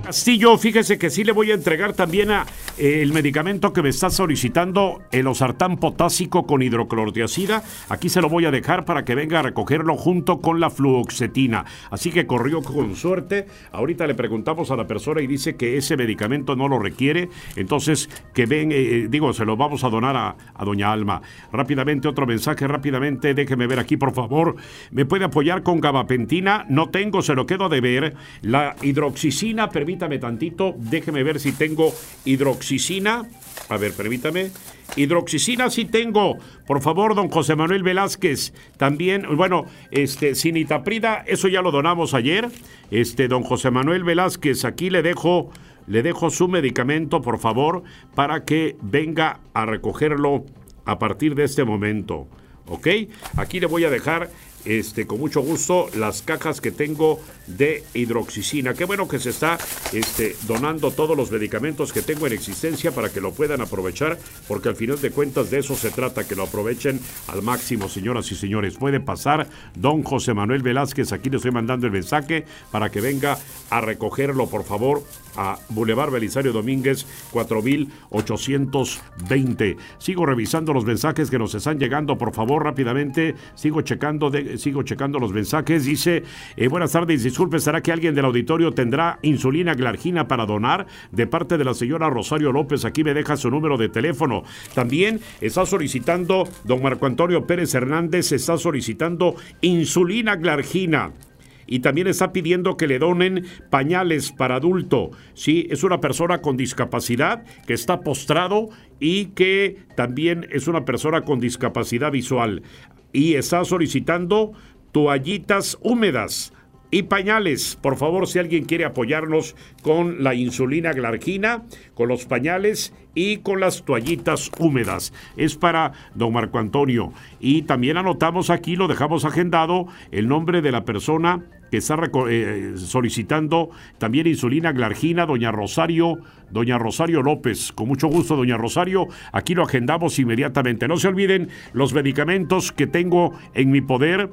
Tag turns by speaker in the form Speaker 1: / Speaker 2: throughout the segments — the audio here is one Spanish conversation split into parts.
Speaker 1: Castillo, fíjese que sí le voy a entregar también el medicamento que me está solicitando, el losartán potásico con hidroclorotiazida. Aquí se lo voy a dejar para que venga a recogerlo junto con la fluoxetina. Así que corrió con suerte. Ahorita le preguntamos a la persona y dice que ese medicamento no lo requiere. Entonces, que se lo vamos a donar a doña Alma. Rápidamente, otro mensaje, rápidamente, déjeme ver aquí, por favor. ¿Me puede apoyar con gabapentina? No tengo, se lo quedo a deber. La hidroxicina, permítame tantito, déjeme ver si tengo hidroxicina. A ver, permítame. Hidroxicina sí tengo. Por favor, don José Manuel Velázquez. También, bueno, cinitaprida, eso ya lo donamos ayer. Don José Manuel Velázquez, aquí le dejo su medicamento, por favor, para que venga a recogerlo a partir de este momento. ¿Ok? Aquí le voy a dejar con mucho gusto las cajas que tengo de hidroxicina. Qué bueno que se está donando todos los medicamentos que tengo en existencia para que lo puedan aprovechar, porque al final de cuentas de eso se trata, que lo aprovechen al máximo, señoras y señores. Puede pasar don José Manuel Velázquez, aquí le estoy mandando el mensaje para que venga a recogerlo, por favor, a Boulevard Belisario Domínguez 4820. Sigo revisando los mensajes que nos están llegando, por favor, rápidamente. Sigo checando los mensajes. Dice, buenas tardes, disculpe, ¿será que alguien del auditorio tendrá insulina glargina para donar? De parte de la señora Rosario López, aquí me deja su número de teléfono. También está solicitando, don Marco Antonio Pérez Hernández, está solicitando insulina glargina. Y también está pidiendo que le donen pañales para adulto. Sí, es una persona con discapacidad que está postrado y que también es una persona con discapacidad visual. Y está solicitando toallitas húmedas y pañales. Por favor, si alguien quiere apoyarnos con la insulina glargina, con los pañales y con las toallitas húmedas. Es para don Marco Antonio. Y también anotamos aquí, lo dejamos agendado, el nombre de la persona que está solicitando también insulina glargina, doña Rosario López. Con mucho gusto, doña Rosario, aquí lo agendamos inmediatamente. No se olviden los medicamentos que tengo en mi poder.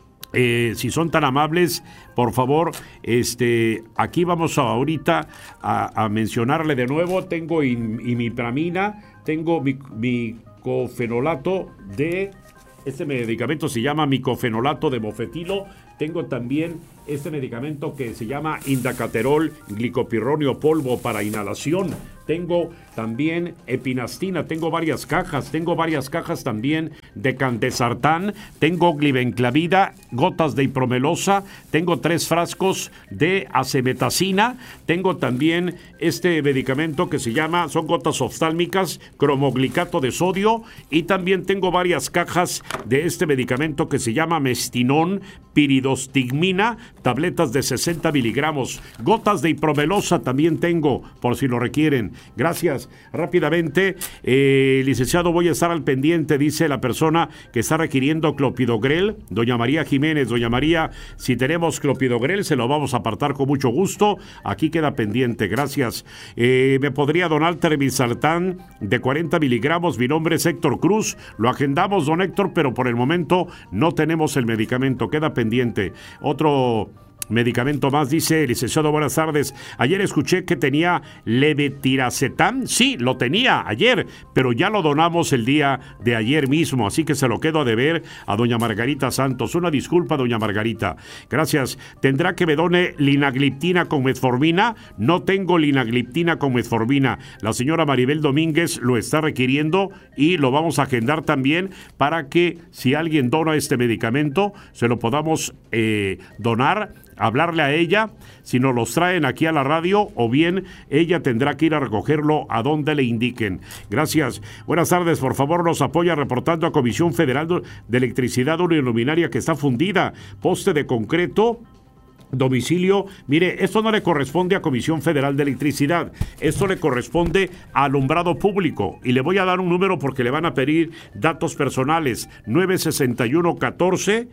Speaker 1: Si son tan amables, por favor, aquí vamos ahorita a mencionarle de nuevo. Tengo imipramina, tengo micofenolato de... Este medicamento se llama micofenolato de mofetilo. Tengo también este medicamento que se llama indacaterol glicopirronio polvo para inhalación. Tengo también epinastina, tengo varias cajas también de candesartán, tengo glibenclamida, gotas de ipromelosa, tengo 3 frascos de acemetacina, tengo también este medicamento que se llama, son gotas oftálmicas, cromoglicato de sodio, y también tengo varias cajas de este medicamento que se llama mestinón, piridostigmina, tabletas de 60 miligramos, gotas de ipromelosa también tengo, por si lo requieren. Gracias. Rápidamente, licenciado, voy a estar al pendiente, dice la persona que está requiriendo clopidogrel, doña María Jiménez. Doña María, si tenemos clopidogrel, se lo vamos a apartar con mucho gusto. Aquí queda pendiente, gracias. ¿Me podría donar termisartán de 40 miligramos? Mi nombre es Héctor Cruz. Lo agendamos, don Héctor, pero por el momento no tenemos el medicamento, queda pendiente. Otro medicamento más, dice, licenciado, buenas tardes. Ayer escuché que tenía levetiracetam. Sí, lo tenía ayer, pero ya lo donamos el día de ayer mismo, así que se lo quedo a deber a doña Margarita Santos. Una disculpa, doña Margarita. Gracias. ¿Tendrá que me done linagliptina con metformina? No tengo linagliptina con metformina. La señora Maribel Domínguez lo está requiriendo y lo vamos a agendar también para que si alguien dona este medicamento, se lo podamos donar, hablarle a ella, si nos los traen aquí a la radio, o bien ella tendrá que ir a recogerlo a donde le indiquen. Gracias. Buenas tardes, por favor nos apoya reportando a Comisión Federal de Electricidad una luminaria que está fundida, poste de concreto, domicilio. Mire, esto no le corresponde a Comisión Federal de Electricidad, esto le corresponde a alumbrado público, y le voy a dar un número porque le van a pedir datos personales. 961-14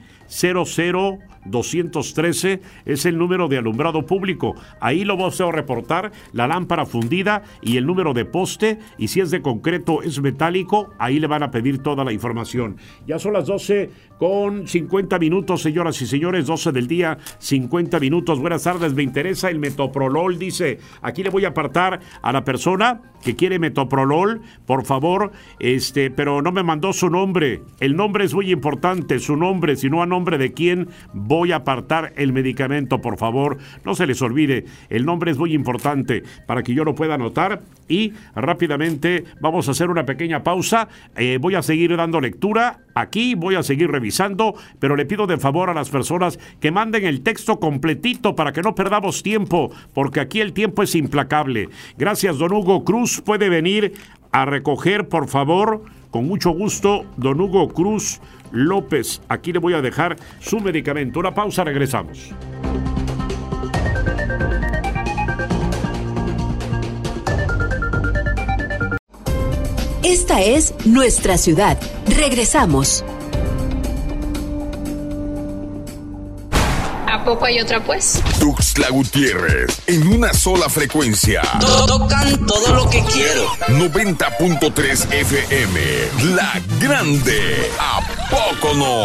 Speaker 1: 00-213 es el número de alumbrado público. Ahí lo vamos a reportar, la lámpara fundida y el número de poste, y si es de concreto, es metálico, ahí le van a pedir toda la información. Ya son las 12:50, señoras y señores, 12 del día, 50 40 minutos. Buenas tardes, me interesa el metoprolol, dice. Aquí le voy a apartar a la persona que quiere metoprolol, por favor, pero no me mandó su nombre. El nombre es muy importante, su nombre, si no a nombre de quién voy a apartar el medicamento, por favor. No se les olvide, el nombre es muy importante para que yo lo pueda anotar. Y rápidamente vamos a hacer una pequeña pausa. Voy a seguir dando lectura aquí, voy a seguir revisando, pero le pido de favor a las personas que manden el texto completito para que no perdamos tiempo, porque aquí el tiempo es implacable. Gracias, don Hugo Cruz. Puede venir a recoger, por favor, con mucho gusto, don Hugo Cruz López. Aquí le voy a dejar su medicamento. Una pausa, regresamos.
Speaker 2: Esta es nuestra ciudad. Regresamos.
Speaker 3: ¿A poco hay otra, pues?
Speaker 4: Tuxtla Gutiérrez, en una sola frecuencia.
Speaker 5: Tocan todo lo que quiero.
Speaker 4: 90.3 FM, La Grande. ¿A poco no?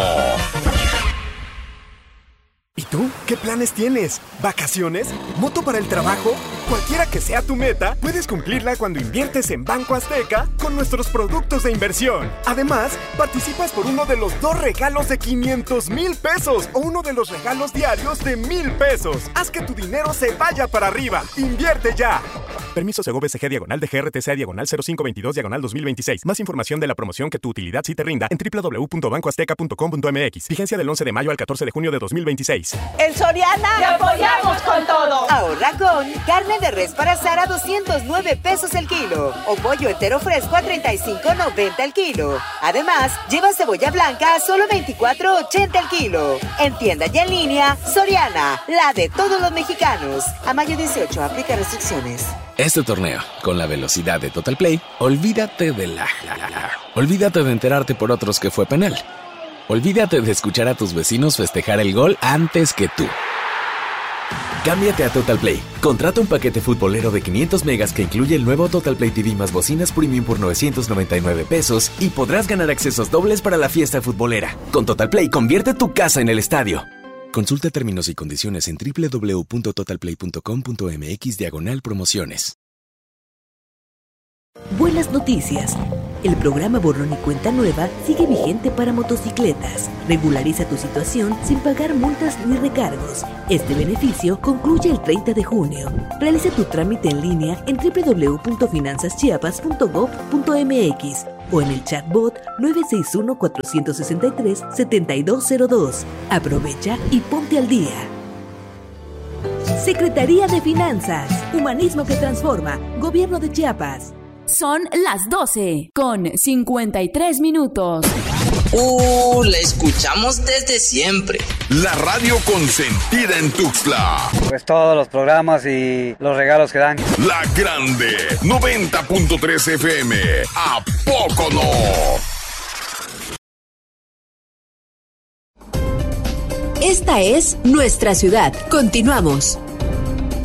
Speaker 6: ¿Y tú? ¿Qué planes tienes? ¿Vacaciones? ¿Moto para el trabajo? Cualquiera que sea tu meta, puedes cumplirla cuando inviertes en Banco Azteca con nuestros productos de inversión. Además, participas por uno de los 2 regalos de 500,000 pesos o uno de los regalos diarios de 1,000 pesos. Haz que tu dinero se vaya para arriba. ¡Invierte ya! Permiso Segov-SG / DGRTC / 0522 / 2026. Más información de la promoción que tu utilidad sí te rinda en www.bancoazteca.com.mx. Vigencia del 11 de mayo al 14 de junio de 2026.
Speaker 7: En Soriana
Speaker 8: ¡te apoyamos con todo!
Speaker 7: Ahorra con carne de res para asar a 209 pesos el kilo o pollo entero fresco a 35.90 el kilo. Además, lleva cebolla blanca a solo 24.80 el kilo. En tienda y en línea, Soriana, la de todos los mexicanos. A mayo 18, aplica restricciones.
Speaker 9: Este torneo, con la velocidad de Total Play, olvídate de olvídate de enterarte por otros que fue penal. Olvídate de escuchar a tus vecinos festejar el gol antes que tú. Cámbiate a Total Play. Contrata un paquete futbolero de 500 megas que incluye el nuevo Total Play TV más bocinas premium por 999 pesos y podrás ganar accesos dobles para la fiesta futbolera. Con Total Play, convierte tu casa en el estadio. Consulta términos y condiciones en www.totalplay.com.mx/promociones.
Speaker 2: Buenas noticias. El programa Borrón y Cuenta Nueva sigue vigente para motocicletas. Regulariza tu situación sin pagar multas ni recargos. Este beneficio concluye el 30 de junio. Realiza tu trámite en línea en www.finanzaschiapas.gov.mx o en el chatbot 961-463-7202. Aprovecha y ponte al día. Secretaría de Finanzas. Humanismo que transforma. Gobierno de Chiapas.
Speaker 10: Son las 12 con 53 minutos.
Speaker 5: La escuchamos desde siempre.
Speaker 4: La radio consentida en Tuxtla.
Speaker 11: Pues todos los programas y los regalos que dan.
Speaker 4: La Grande, 90.3 FM. ¿A poco no?
Speaker 2: Esta es nuestra ciudad. Continuamos.